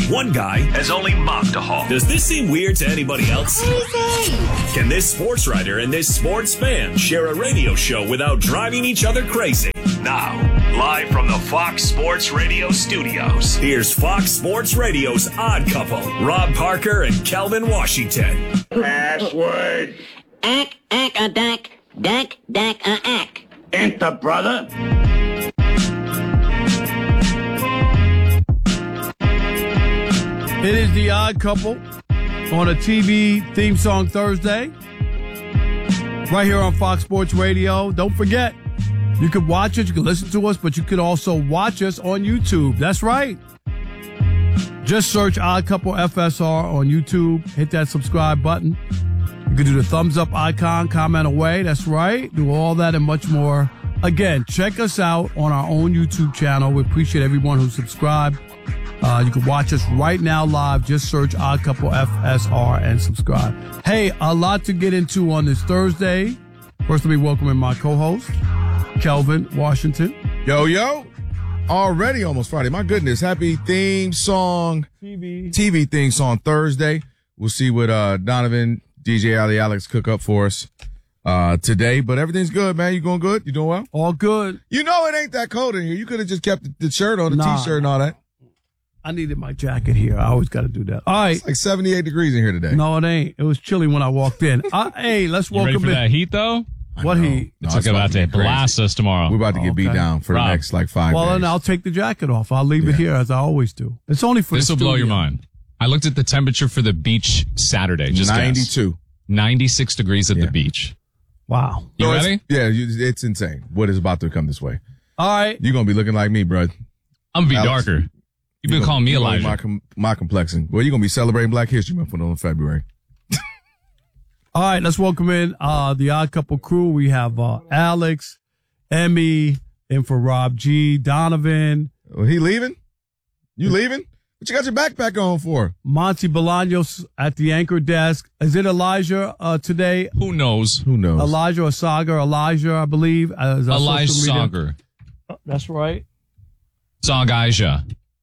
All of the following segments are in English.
One guy has only mocked a hawk. Does this seem weird to anybody else? Crazy! Can this sports writer and this sports fan share a radio show without driving each other crazy? Now, live from the Fox Sports Radio studios, here's Fox Sports Radio's Odd Couple, Rob Parker and Kelvin Washington. Password. Ack, ack. Enter, brother. It is the Odd Couple on a TV theme song Thursday, right here on Fox Sports Radio. Don't forget, you can watch it, you can listen to us, but you could also watch us on YouTube. That's right. Just search Odd Couple FSR on YouTube. Hit that subscribe button. You can do the thumbs up icon, comment away. That's right. Do all that and much more. Again, check us out on our own YouTube channel. We appreciate everyone who subscribed. You can watch us right now live. Just search Odd Couple FSR and subscribe. Hey, a lot to get into on this Thursday. First, let me welcome in my co-host, Kelvin Washington. Yo. Already almost Friday. My goodness. Happy theme song. TV theme song Thursday. We'll see what Donovan, DJ Ali Alex cook up for us today. But everything's good, man. You going good? You doing well? All good. You know it ain't that cold in here. You could have just kept the shirt on, the T-shirt and all that. I needed my jacket here. I always got to do that. All right. It's like 78 degrees in here today. No, it ain't. It was chilly when I walked in. Hey, let's welcome ready for that heat, though? What heat? It's like about to blast us tomorrow. We're about to get beat down for the next 5 days. Well, then I'll take the jacket off. I'll leave it here as I always do. It's only for this will blow your mind. I looked at the temperature for the beach Saturday. Just 92. Guess. 96 degrees at the beach. Wow. You ready? It's insane. What is about to come this way? All right. You're going to be looking like me, bro. I'm going to be darker. You've been calling me Elijah. My complexion. Well, you're going to be celebrating Black History Month in February. All right, let's welcome in the Odd Couple crew. We have Alex, Emmy, in for Rob G, Donovan. He leaving? You leaving? What you got your backpack on for? Monty Bolaños at the anchor desk. Is it Elijah today? Who knows? Elijah or Sagar? Elijah, I believe. Elijah Sagar. That's right. Sagaja.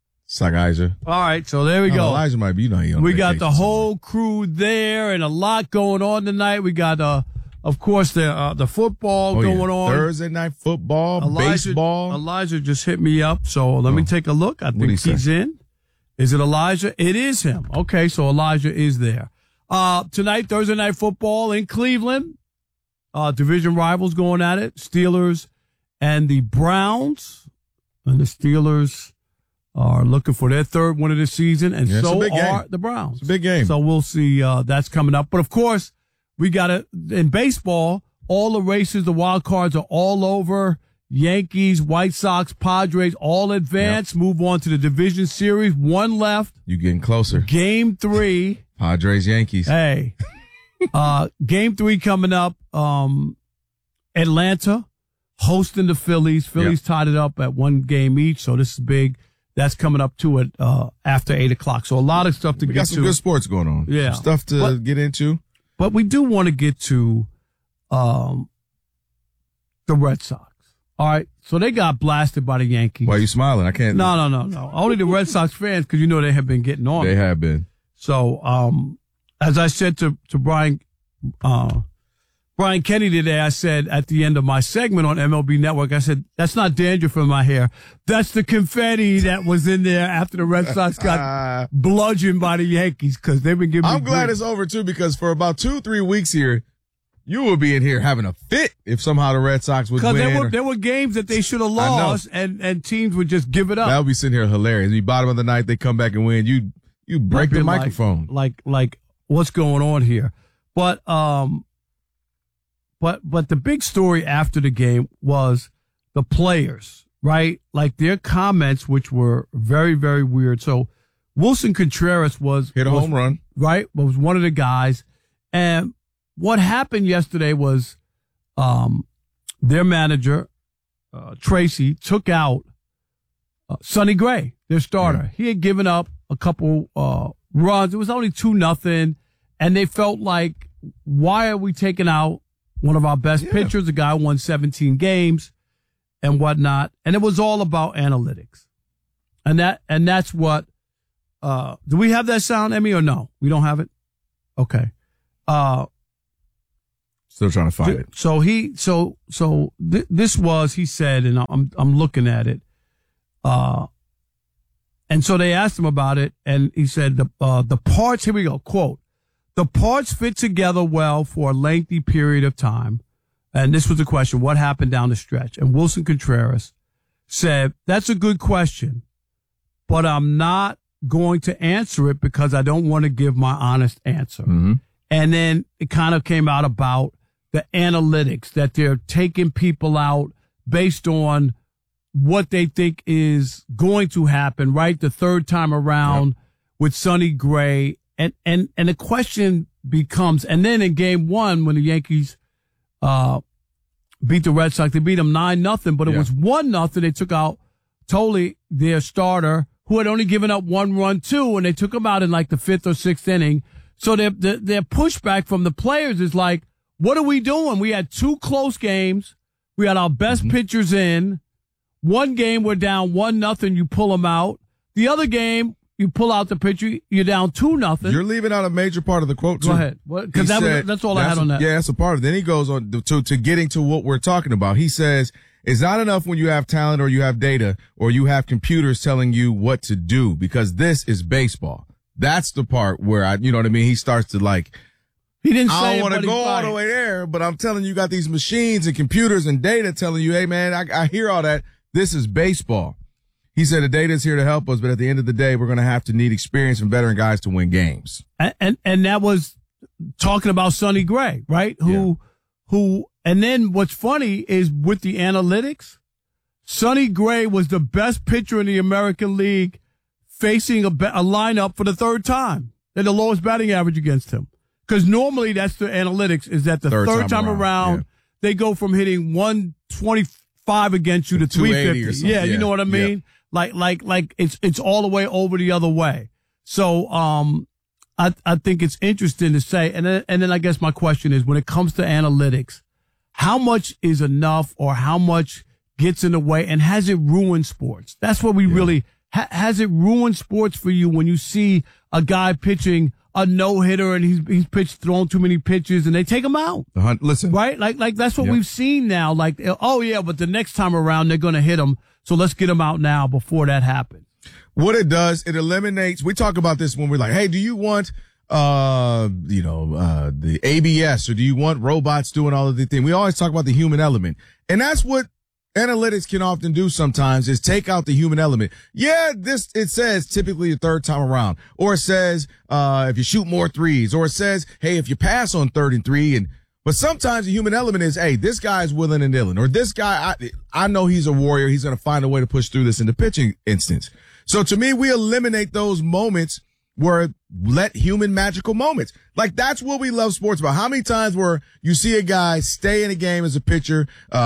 All right, so there we go. Elijah might be, we got the whole crew there and a lot going on tonight. We got, of course, the football going on. Thursday night football, baseball. Elijah just hit me up, so let me take a look. I think he's in. Is it Elijah? It is him. Okay, so Elijah is there. Tonight, Thursday night football in Cleveland. Division rivals going at it. Steelers and the Browns. And the Steelers are looking for their third win of the season, and so are the Browns. It's a big game. So we'll see. That's coming up. But, of course, we got it in baseball. All the races, the wild cards are all over. Yankees, White Sox, Padres, all advanced. Yep. Move on to the division series. One left. You getting closer. Game 3. Padres, Yankees. Hey. Game 3 coming up. Atlanta hosting the Phillies. Phillies tied it up at 1 game each, so this is big. That's coming up to it after 8 o'clock. So a lot of stuff to get to. We got some good sports going on. Yeah. Some stuff to get into. But we do want to get to the Red Sox. All right. So they got blasted by the Yankees. Why are you smiling? I can't. No. Only the Red Sox fans, because they have been getting on. They have been. So as I said to Brian Kenny today, I said at the end of my segment on MLB Network, I said, that's not dandruff in my hair. That's the confetti that was in there after the Red Sox got bludgeoned by the Yankees, because they've been giving me I'm glad it's over, too, because for about 2-3 weeks here, you will be in here having a fit if somehow the Red Sox would win. Because there were games that they should have lost, and teams would just give it up. That would be sitting here hilarious. The bottom of the night, they come back and win. You break the microphone. Like what's going on here? But the big story after the game was the players, right? Like their comments, which were very, very weird. So Wilson Contreras hit a home run, right? Was one of the guys. And what happened yesterday was, their manager, Tracy, took out Sonny Gray, their starter. Yeah. He had given up a couple, runs. It was only 2-0. And they felt like, why are we taking out one of our best pitchers, a guy who won 17 games and whatnot? And it was all about analytics. And that's what do we have that sound, Emmy, or no? We don't have it? Okay. Still trying to find it. So this was, he said, and I'm looking at it. And so they asked him about it, and he said the parts, here we go, quote, the parts fit together well for a lengthy period of time. And this was the question, what happened down the stretch? And Wilson Contreras said, that's a good question, but I'm not going to answer it because I don't want to give my honest answer. Mm-hmm. And then it kind of came out about the analytics, that they're taking people out based on what they think is going to happen, right? The third time around with Sonny Gray. And the question becomes, and then in game one, when the Yankees beat the Red Sox, they beat them 9-0, but it was 1-0. They took out Toley, their starter, who had only given up one run, too, and they took him out in like the fifth or sixth inning. So their pushback from the players is like, what are we doing? We had two close games. We had our best pitchers in. One game, we're down 1-0, you pull them out. The other game, you pull out the pitcher, you're down 2-0. You're leaving out a major part of the quote, too. Go ahead. Because that's all I had on that. Yeah, that's a part of it. Then he goes on to getting to what we're talking about. He says, it's not enough when you have talent or you have data or you have computers telling you what to do, because this is baseball. That's the part where you know what I mean? He starts to like, he didn't say I don't want to go all the way there, but I'm telling you, got these machines and computers and data telling you, hey, man, I hear all that. This is baseball. He said the data is here to help us, but at the end of the day, we're going to have to need experience and veteran guys to win games. And that was talking about Sonny Gray, right? Who, and then what's funny is with the analytics, Sonny Gray was the best pitcher in the American League facing a lineup for the third time. They're the lowest batting average against him. Because normally that's the analytics, is that the third time around they go from hitting 125 against you to 350 or something. Yeah, you know what I mean? Yeah. Like it's all the way over the other way. So I think it's interesting to say, and then I guess my question is, when it comes to analytics, how much is enough, or how much gets in the way, and has it ruined sports? That's what we really has it ruined sports for you when you see a guy pitching a no-hitter and he's thrown too many pitches and they take him out? Listen. Right? Like that's what we've seen now. Like, oh yeah, but the next time around they're going to hit him. So let's get him out now before that happens. What it does, it eliminates, we talk about this when we're like, hey, do you want, the ABS, or do you want robots doing all of the things? We always talk about the human element. And that's what analytics can often do sometimes, is take out the human element. Yeah, it says typically the third time around, or it says, if you shoot more threes, or it says, hey, if you pass on 3rd and 3, but sometimes the human element is, hey, this guy's willing and dealing, or this guy, I know he's a warrior. He's going to find a way to push through this in the pitching instance. So to me, we eliminate those moments where let human magical moments. Like, that's what we love sports about. How many times where you see a guy stay in a game as a pitcher,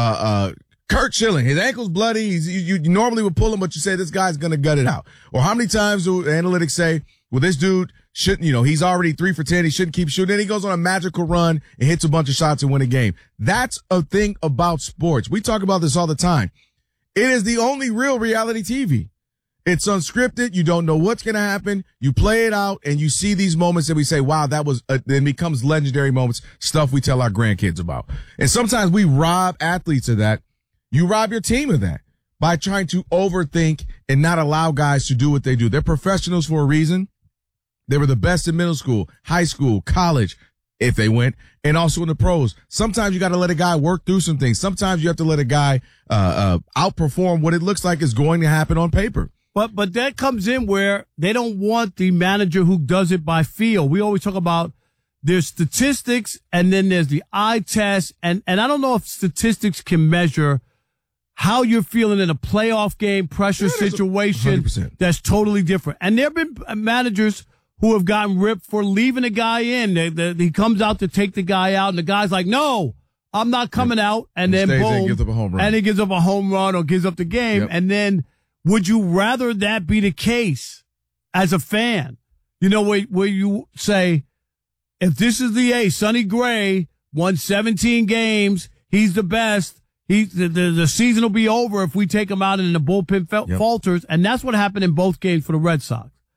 Kurt Schilling, his ankle's bloody. You normally would pull him, but you say this guy's going to gut it out. Or how many times do analytics say, well, this dude shouldn't, he's already 3 for 10. He shouldn't keep shooting. Then he goes on a magical run and hits a bunch of shots and win a game. That's a thing about sports. We talk about this all the time. It is the only real reality TV. It's unscripted. You don't know what's going to happen. You play it out and you see these moments that we say, wow, that was, then becomes legendary moments, stuff we tell our grandkids about. And sometimes we rob athletes of that. You rob your team of that by trying to overthink and not allow guys to do what they do. They're professionals for a reason. They were the best in middle school, high school, college, if they went, and also in the pros. Sometimes you got to let a guy work through some things. Sometimes you have to let a guy outperform what it looks like is going to happen on paper. But that comes in where they don't want the manager who does it by feel. We always talk about there's statistics and then there's the eye test. And I don't know if statistics can measure how you're feeling in a playoff game, pressure situation. 100%. That's totally different. And there have been managers who have gotten ripped for leaving a guy in. He comes out to take the guy out and the guy's like, no, I'm not coming out. And then boom. Gives up a home run. And he gives up a home run or gives up the game. Yep. And then, would you rather that be the case as a fan? Where you say, if this is the ace, Sonny Gray won 17 games, he's the best. The season will be over if we take him out and the bullpen falters. And that's what happened in both games for the Red Sox.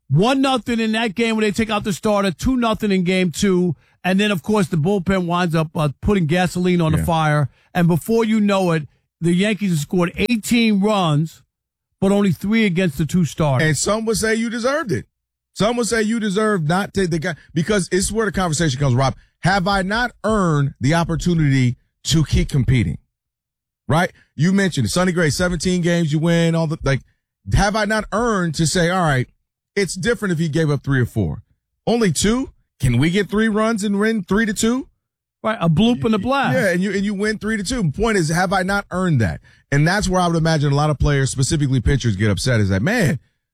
1-0 in that game when they take out the starter, 2-0 in game 2. And then, of course, the bullpen winds up putting gasoline on the fire. And before you know it, the Yankees have scored 18 runs, but only 3 against the 2 starters. And some would say you deserved it. Some would say you deserved not to the guy, because it's where the conversation comes, Rob. Have I not earned the opportunity to keep competing? Right? You mentioned Sonny Gray, 17 games you win, have I not earned to say, all right, it's different if he gave up 3 or 4. Only 2? Can we get 3 runs and win 3-2? Right, a bloop and a blast. Yeah, and you win 3-2. Point is, have I not earned that? And that's where I would imagine a lot of players, specifically pitchers, get upset. Is that, man,